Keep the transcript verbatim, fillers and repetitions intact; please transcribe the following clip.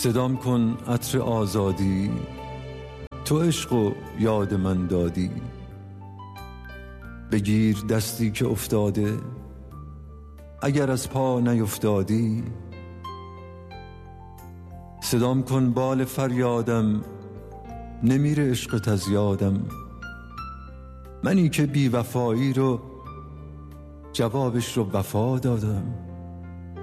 صدام کن عطر آزادی، تو عشق و یاد من دادی. بگیر دستی که افتاده، اگر از پا نیفتادی. صدام کن بال فریادم، نمیره عشقت از یادم. منی که بی وفایی رو جوابش رو وفا دادم.